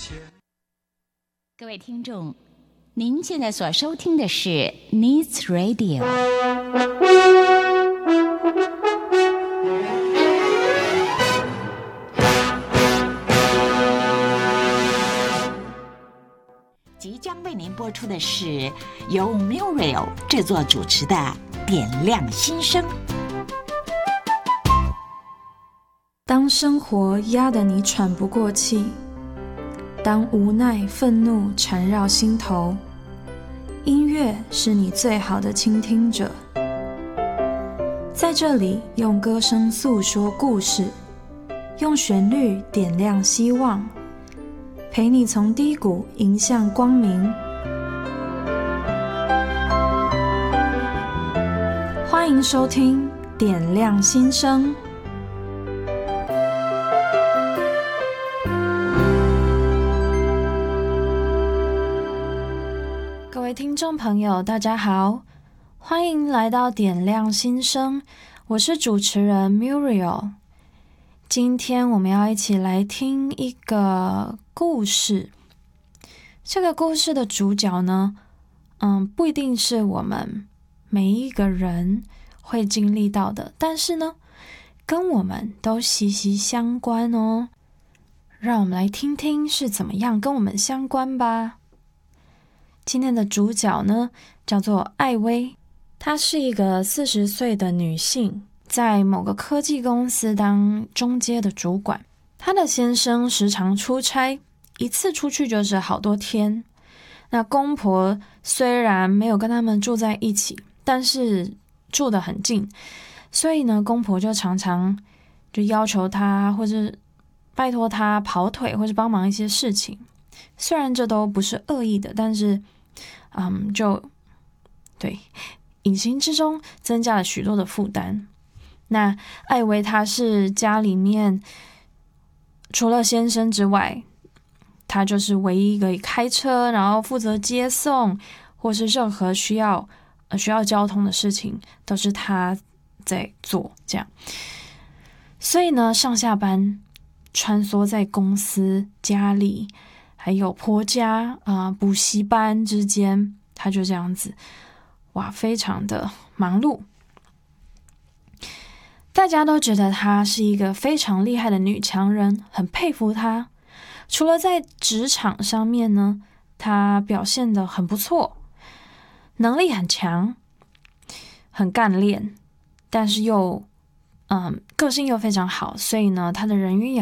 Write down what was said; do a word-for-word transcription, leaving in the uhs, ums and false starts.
各位听众，您现在所收听的是 Needs Radio。即将为您播出的是由 Muriel 制作主持的《点亮心声》。 当生活压得你喘不过气，当无奈、愤怒缠绕心头，音乐是你最好的倾听者。在这里，用歌声诉说故事，用旋律点亮希望，陪你从低谷迎向光明。欢迎收听《点亮心声》。各位听众朋友，大家好，欢迎来到点亮心声，我是主持人 Muriel。今天我们要一起来听一个故事。这个故事的主角呢，嗯，不一定是我们每一个人会经历到的，但是呢，跟我们都息息相关哦。让我们来听听是怎么样跟我们相关吧。今天的主角呢，叫做艾薇，她是一个四十岁的女性，在某个科技公司当中阶的主管。她的先生时常出差，一次出去就是好多天。那公婆虽然没有跟他们住在一起，但是住得很近，所以呢，公婆就常常就要求她，或者拜托她跑腿，或者帮忙一些事情。虽然这都不是恶意的，但是嗯，就对，隐形之中增加了许多的负担。那艾薇她是家里面除了先生之外，她就是唯一一个开车，然后负责接送，或是任何需要、呃、需要交通的事情，都是她在做，这样。所以呢，上下班穿梭在公司、家里，还有婆家啊、呃、补习班之间，她就这样子，哇，非常的忙碌。大家都觉得她是一个非常厉害的女强人，很佩服她。除了在职场上面呢，她表现得很不错，能力很强，很干练，但是又嗯个性又非常好，所以呢，她的人缘也